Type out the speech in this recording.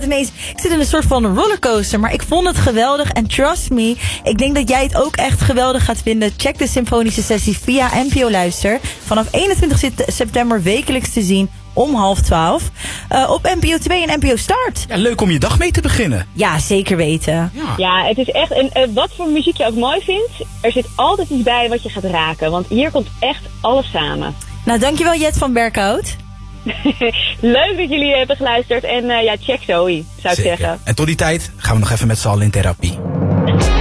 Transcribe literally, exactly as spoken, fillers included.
dacht ineens, ik zit in een soort van rollercoaster. Maar ik vond het geweldig. En trust me, ik denk dat jij het ook echt geweldig gaat vinden. Check de symfonische sessie via N P O Luister. Vanaf eenentwintig september wekelijks te zien om half twaalf. Uh, op N P O twee en N P O Start. Ja, leuk om je dag mee te beginnen. Ja, zeker weten. Ja, ja het is echt... En uh, wat voor muziek je ook mooi vindt, er zit altijd iets bij wat je gaat raken. Want hier komt echt alles samen. Nou, dankjewel Jet van Berkhout. Leuk dat jullie hebben geluisterd. En uh, ja, check Zoe, zou ik Zeker. zeggen. En tot die tijd gaan we nog even met z'n allen in therapie.